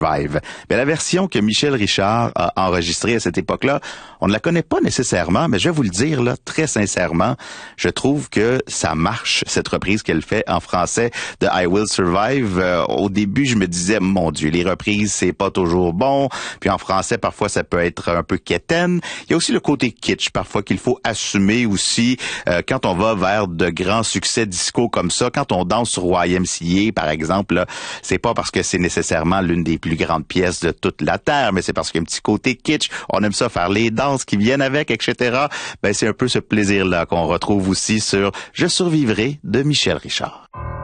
Survive. Mais la version que Michel Richard a enregistrée à cette époque-là, on ne la connaît pas nécessairement, mais je vais vous le dire là, très sincèrement, je trouve que ça marche, cette reprise qu'elle fait en français de I Will Survive. Au début, je me disais, mon Dieu, les reprises, c'est pas toujours bon. Puis en français, parfois, ça peut être un peu quétaine. Il y a aussi le côté kitsch, parfois, qu'il faut assumer aussi quand on va vers de grands succès disco comme ça, quand on danse sur YMCA, par exemple, là, c'est pas parce que c'est nécessairement l'une des plus grandes pièces de toute la Terre, mais c'est parce qu'il y a un petit côté kitsch. On aime ça faire les danses qui viennent avec, etc. Ben, c'est un peu ce plaisir-là qu'on retrouve aussi sur Je survivrai de Michel Richard.